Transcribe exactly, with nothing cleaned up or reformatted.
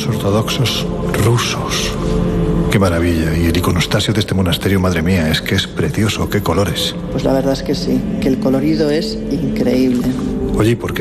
monjes ortodoxos rusos. Qué maravilla. Y el iconostasio de este monasterio, madre mía, es que es precioso. Qué colores. Pues la verdad es que sí, que el colorido es increíble. Oye, ¿y por qué